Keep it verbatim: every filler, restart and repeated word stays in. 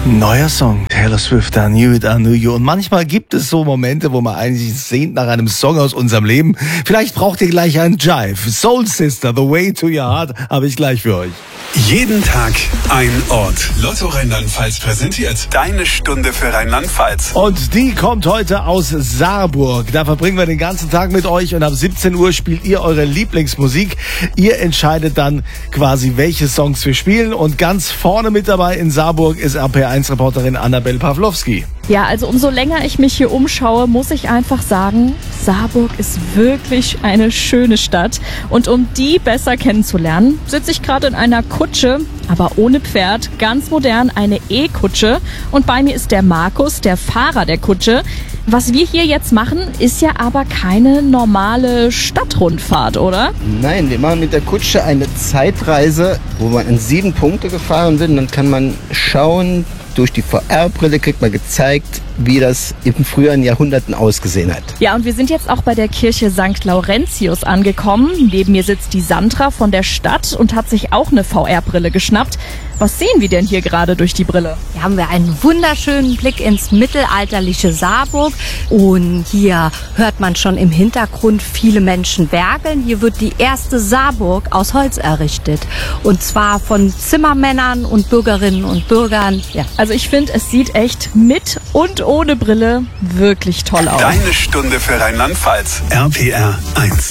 Neuer Song, Taylor Swift, I Knew It, I Knew You. Und manchmal gibt es so Momente, wo man eigentlich sehnt nach einem Song aus unserem Leben. Vielleicht braucht ihr gleich einen Jive. Soul Sister, The Way to Your Heart, habe ich gleich für euch. Jeden Tag ein Ort. Lotto Rheinland-Pfalz präsentiert Deine Stunde für Rheinland-Pfalz. Und die kommt heute aus Saarburg. Da verbringen wir den ganzen Tag mit euch und ab siebzehn Uhr spielt ihr eure Lieblingsmusik. Ihr entscheidet dann quasi, welche Songs wir spielen. Und ganz vorne mit dabei in Saarburg ist R P eins Reporterin Annabel Pawlowski. Ja, also umso länger ich mich hier umschaue, muss ich einfach sagen, Saarburg ist wirklich eine schöne Stadt. Und um die besser kennenzulernen, sitze ich gerade in einer Kutsche, aber ohne Pferd, ganz modern, eine E-Kutsche. Und bei mir ist der Markus, der Fahrer der Kutsche. Was wir hier jetzt machen, ist ja aber keine normale Stadtrundfahrt, oder? Nein, wir machen mit der Kutsche eine Zeitreise, wo man in sieben Punkte gefahren wird. Und dann kann man schauen, durch die V R-Brille kriegt man gezeigt, wie das in früheren Jahrhunderten ausgesehen hat. Ja, und wir sind jetzt auch bei der Kirche Sankt Laurentius angekommen. Neben mir sitzt die Sandra von der Stadt und hat sich auch eine V R-Brille geschnappt. Was sehen wir denn hier gerade durch die Brille? Hier haben wir einen wunderschönen Blick ins mittelalterliche Saarburg. Und hier hört man schon im Hintergrund viele Menschen werkeln. Hier wird die erste Saarburg aus Holz errichtet. Und zwar von Zimmermännern und Bürgerinnen und Bürgern. Ja. Also ich finde, es sieht echt mit und ohne Brille wirklich toll aus. Deine Stunde für Rheinland-Pfalz. R P R eins.